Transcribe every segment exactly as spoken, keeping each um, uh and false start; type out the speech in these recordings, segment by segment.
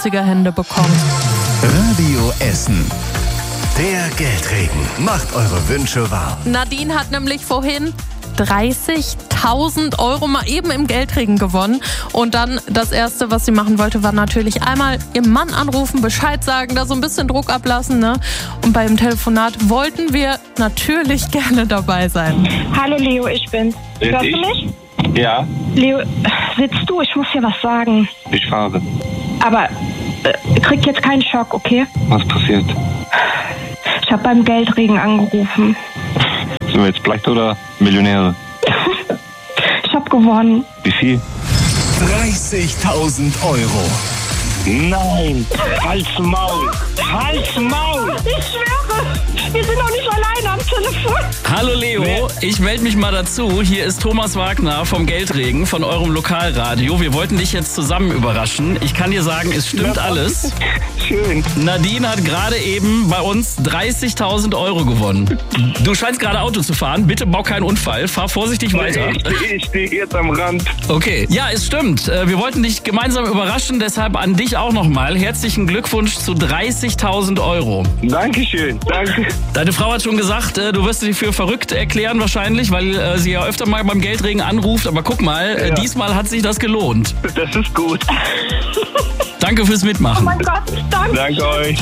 schmutzige Hände bekommt. Radio Essen. Der Geldregen macht eure Wünsche wahr. Nadine hat nämlich vorhin dreißigtausend Euro mal eben im Geldregen gewonnen. Und dann das Erste, was sie machen wollte, war natürlich einmal ihren Mann anrufen, Bescheid sagen, da so ein bisschen Druck ablassen. Ne? Und beim Telefonat wollten wir natürlich gerne dabei sein. Hallo Leo, ich bin's. Sind Hörst ich? du mich? Ja, Leo, sitzt du? Ich muss dir was sagen. ich fahre. Aber äh, krieg jetzt keinen Schock, okay? Was passiert? Ich habe beim Geldregen angerufen. Sind wir jetzt Pleite oder Millionäre? Ich habe gewonnen. Wie viel? dreißigtausend Euro. Nein! Halt's Maul! Halt's Maul! Ich schwöre, wir sind noch nicht alleine am Telefon. Hallo Leo, ich melde mich mal dazu. Hier ist Thomas Wagner vom Geldregen, von eurem Lokalradio. Wir wollten dich jetzt zusammen überraschen. Ich kann dir sagen, es stimmt alles. Schön. Nadine hat gerade eben bei uns dreißigtausend Euro gewonnen. Du scheinst gerade Auto zu fahren. Bitte bau keinen Unfall. Fahr vorsichtig weiter. Ich stehe ich steh jetzt am Rand. Okay, ja, es stimmt. Äh, Wir wollten dich gemeinsam überraschen, deshalb an dich auch nochmal. Herzlichen Glückwunsch zu dreißigtausend Euro. Dankeschön, danke. Deine Frau hat schon gesagt, äh, du wirst dich für verrückt erklären wahrscheinlich, weil äh, sie ja öfter mal beim Geldregen anruft. Aber guck mal, äh, Ja. diesmal hat sich das gelohnt. Das ist gut. Danke fürs Oh Mitmachen. mein Gott, danke. Danke euch.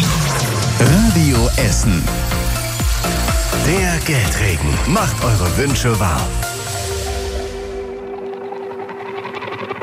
Radio Essen. Der Geldregen macht eure Wünsche wahr.